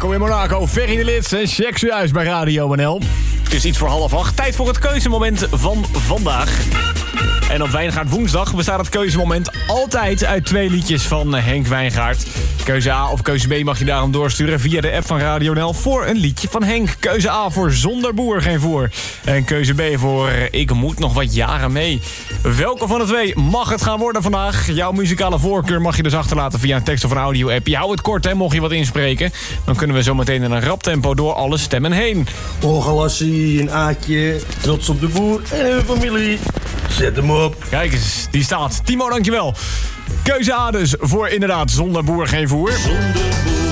Monaco in Monaco. Ferry de Lits en Check zojuist bij Radio NL. Het is iets voor 7:30. Tijd voor het keuzemoment van vandaag. En op Wijngaard woensdag bestaat het keuzemoment altijd uit 2 liedjes van Henk Wijngaard. Keuze A of keuze B mag je daarom doorsturen via de app van Radio NL voor een liedje van Henk. Keuze A voor Zonder Boer geen voer. En keuze B voor Ik moet nog wat jaren mee. Welke van de 2 mag het gaan worden vandaag? Jouw muzikale voorkeur mag je dus achterlaten via een tekst of een audio-app. Je houdt het kort, hè, mocht je wat inspreken. Dan kunnen we zo meteen in een rap tempo door alle stemmen heen. Galassie, een Aatje, trots op de boer en hun familie. Zet hem op. Kijk eens, die staat. Timo, dankjewel. Keuze A dus voor inderdaad Zonder Boer geen voer. Zonder